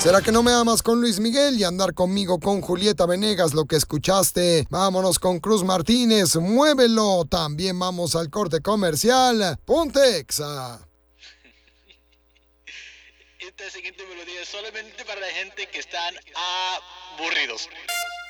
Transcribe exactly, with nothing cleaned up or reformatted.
¿Será que no me amas con Luis Miguel y andar conmigo con Julieta Venegas? Lo que escuchaste. Vámonos con Cruz Martínez, muévelo. También vamos al corte comercial. Ponte Exa. Esta siguiente melodía es solamente para la gente que están aburridos.